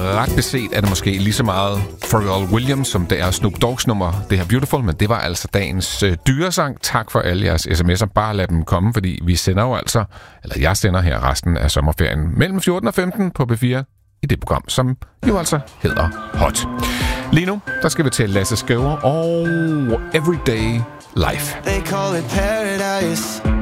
ret beset er det måske lige så meget Pharrell Williams, som det er Snoop Dogg's nummer, det her Beautiful, men det var altså dagens dyresang. Tak for alle jeres sms'er. Bare lad dem komme, fordi vi sender jo altså, eller jeg sender her resten af sommerferien mellem 14 og 15 på B4 i det program, som jo altså hedder Hot. Lige nu, der skal vi til Lasse Skriver og Everyday Life. They call it paradise.